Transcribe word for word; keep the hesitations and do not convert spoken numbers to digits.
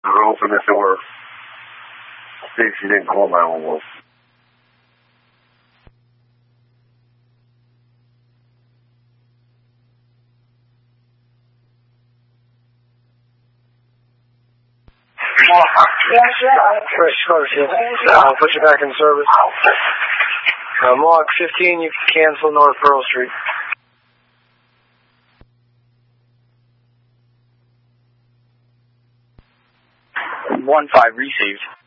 or open the door. See if she didn't call nine one one. Fresh Scholarship. I'll put you back in service. Uh, Mohawk fifteen, you can cancel North Pearl Street. one five received.